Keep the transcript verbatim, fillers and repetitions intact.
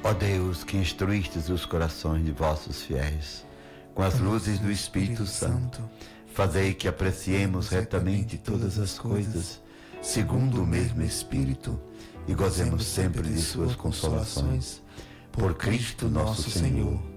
Ó Deus, que instruístes os corações de vossos fiéis com as luzes do Espírito Santo, fazei que apreciemos retamente todas as coisas, segundo o mesmo Espírito, e gozemos sempre de suas consolações. Por Cristo nosso Senhor.